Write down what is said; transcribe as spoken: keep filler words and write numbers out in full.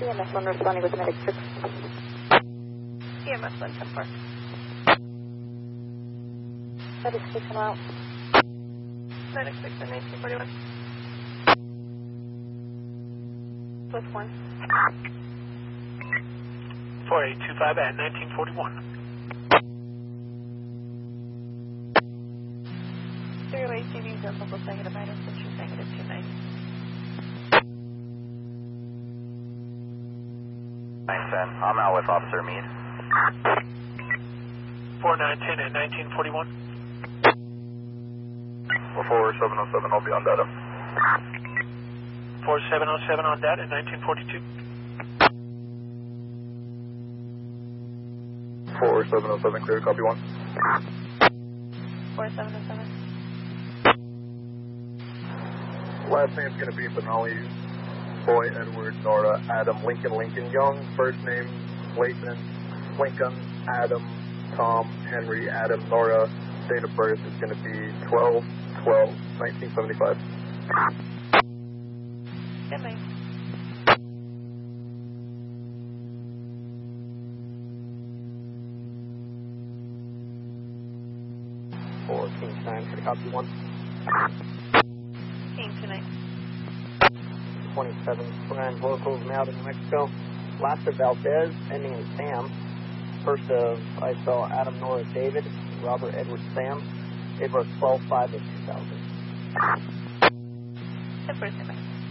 E M S one responding with medic six. E M S one ten four. Medic six, come out. Medic six and nineteen forty-one. With one. four eight two five at nineteen forty-one. Three way C V zero focal negative item central negative two nine. nine ten, I'm out with Officer Meade. four nine ten at nineteen forty-one. four seven oh seven, I'll be on data. four seven oh seven on data at nineteen forty-two. four seven oh seven, clear, copy one. four seven oh seven. Last name's going to be Benali, Boy, Edward, Nora, Adam, Lincoln, Lincoln, Young. First name, Leighton, Lincoln, Adam, Tom, Henry, Adam, Nora. Date of birth is going to be twelve twelve nineteen seventy-five. Good night. four King nine, for copy one. King tonight. twenty-seven Grand locals, Malden, New Mexico. Last of Valdez, ending in Sam. First of, I saw Adam, Nora, David, Robert, Edward, Sam. It was twelve five of two thousand. The first time.